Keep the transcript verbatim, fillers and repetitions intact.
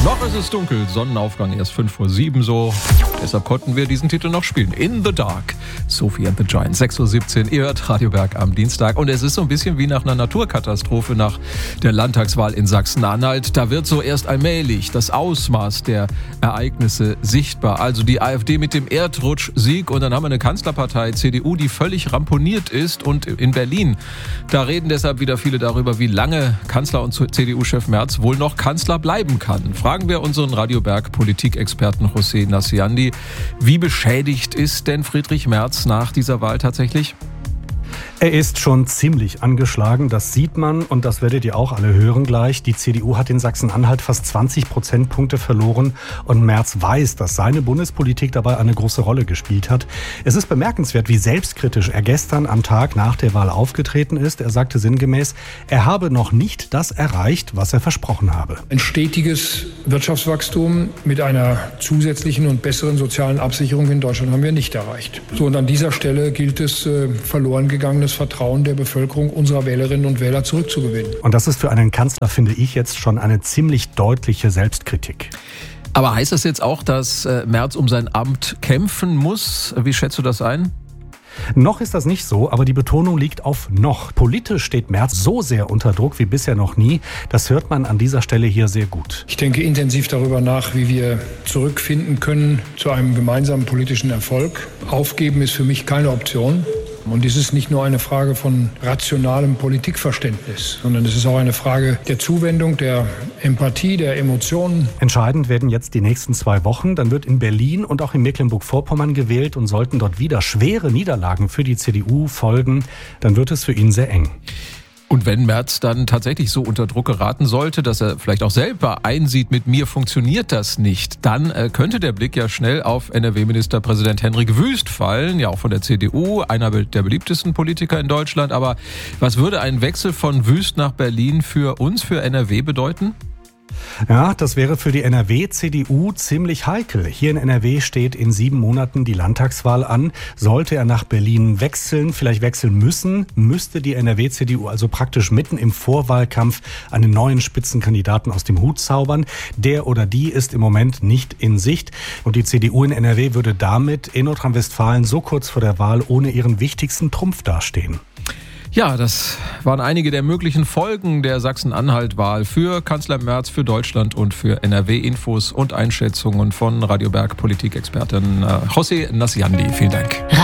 Noch ist es dunkel, Sonnenaufgang erst fünf vor sieben so. Deshalb konnten wir diesen Titel noch spielen. In the Dark, Sophie and the Giants, sechs Uhr siebzehn. Ihr hört Radio Berg am Dienstag. Und es ist so ein bisschen wie nach einer Naturkatastrophe nach der Landtagswahl in Sachsen-Anhalt. Da wird so erst allmählich das Ausmaß der Ereignisse sichtbar. Also die AfD mit dem Erdrutsch-Sieg und dann haben wir eine Kanzlerpartei, C D U, die völlig ramponiert ist. Und in Berlin, da reden deshalb wieder viele darüber, wie lange Kanzler und C D U-Chef Merz wohl noch Kanzler bleiben kann. Fragen wir unseren Radio Berg Politikexperten José Nasiandi. Wie beschädigt ist denn Friedrich Merz nach dieser Wahl tatsächlich? Er ist schon ziemlich angeschlagen, das sieht man und das werdet ihr auch alle hören gleich. Die C D U hat in Sachsen-Anhalt fast zwanzig Prozentpunkte verloren und Merz weiß, dass seine Bundespolitik dabei eine große Rolle gespielt hat. Es ist bemerkenswert, wie selbstkritisch er gestern am Tag nach der Wahl aufgetreten ist. Er sagte sinngemäß, er habe noch nicht das erreicht, was er versprochen habe. Ein stetiges Wirtschaftswachstum mit einer zusätzlichen und besseren sozialen Absicherung in Deutschland haben wir nicht erreicht. So, und an dieser Stelle gilt es, äh, verloren gegangenes Vertrauen der Bevölkerung unserer Wählerinnen und Wähler zurückzugewinnen. Und das ist für einen Kanzler, finde ich, jetzt schon eine ziemlich deutliche Selbstkritik. Aber heißt das jetzt auch, dass Merz um sein Amt kämpfen muss? Wie schätzt du das ein? Noch ist das nicht so, aber die Betonung liegt auf noch. Politisch steht Merz so sehr unter Druck wie bisher noch nie. Das hört man an dieser Stelle hier sehr gut. Ich denke intensiv darüber nach, wie wir zurückfinden können zu einem gemeinsamen politischen Erfolg. Aufgeben ist für mich keine Option. Und dies ist nicht nur eine Frage von rationalem Politikverständnis, sondern es ist auch eine Frage der Zuwendung, der Empathie, der Emotionen. Entscheidend werden jetzt die nächsten zwei Wochen. Dann wird in Berlin und auch in Mecklenburg-Vorpommern gewählt und sollten dort wieder schwere Niederlagen für die C D U folgen, dann wird es für ihn sehr eng. Und wenn Merz dann tatsächlich so unter Druck geraten sollte, dass er vielleicht auch selber einsieht, mit mir funktioniert das nicht, dann äh, könnte der Blick ja schnell auf N R W-Ministerpräsident Hendrik Wüst fallen, ja auch von der C D U, einer der beliebtesten Politiker in Deutschland. Aber was würde ein Wechsel von Wüst nach Berlin für uns, für N R W bedeuten? Ja, das wäre für die N R W-C D U ziemlich heikel. Hier in N R W steht in sieben Monaten die Landtagswahl an. Sollte er nach Berlin wechseln, vielleicht wechseln müssen, müsste die N R W-C D U also praktisch mitten im Vorwahlkampf einen neuen Spitzenkandidaten aus dem Hut zaubern. Der oder die ist im Moment nicht in Sicht. Und die C D U in N R W würde damit in Nordrhein-Westfalen so kurz vor der Wahl ohne ihren wichtigsten Trumpf dastehen. Ja, das waren einige der möglichen Folgen der Sachsen-Anhalt-Wahl für Kanzler Merz, für Deutschland und für N R W. Infos und Einschätzungen von Radio Berg Politikexpertin José Nasiandi. Vielen Dank.